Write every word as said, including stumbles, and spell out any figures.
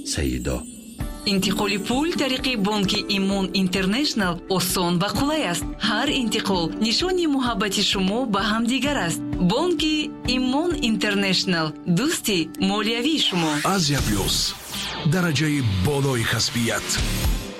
سیدا. انتقال پول طریق بانک ایمان اینترنشنال آسان و قولای است. هر انتقال نشانی محبت شما به هم دیگر است. بانک ایمان اینترنشنال، دوستی مالیوی شما. Азия Плюс. дараҷаи болои касбият.